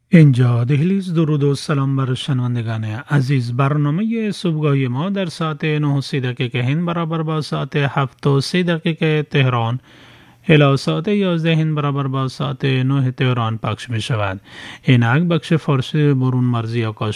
اینجا دهلیز درود و سلام بر شنوندگان عزیز. برنامه صبحگاهی ما در ساعت 9:30 هند برابر با ساعت 7:03 تهران الی ساعت 11 هند برابر با ساعت 9 تهران پخش می شود. اینک بخش فارسی برون مرزی آکاش